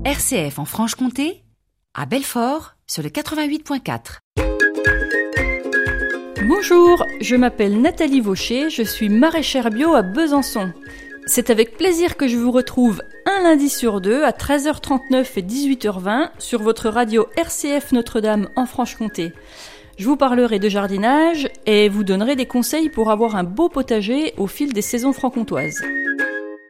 RCF en Franche-Comté, à Belfort, sur le 88.4. Bonjour, je m'appelle Nathalie Vaucher, je suis maraîchère bio à Besançon. C'est avec plaisir que je vous retrouve un lundi sur deux à 13h39 et 18h20 sur votre radio RCF Notre-Dame en Franche-Comté. Je vous parlerai de jardinage et vous donnerai des conseils pour avoir un beau potager au fil des saisons franc-comtoises.